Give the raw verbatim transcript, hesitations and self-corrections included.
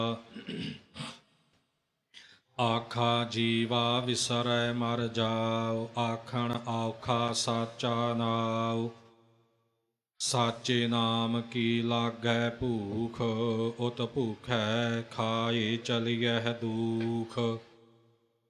ਆਖਾ ਜੀਵਾ ਵਿਸਰੈ ਮਰ ਜਾਉ, ਆਖਣ ਔਖਾ ਸਾਚਾ ਨਾਉ। ਸਾਚੇ ਨਾਮ ਕੀ ਲਾਗੈ ਭੂਖ, ਉਤ ਭੂਖੈ ਖਾਏ ਚਲੀਐ ਦੂਖ।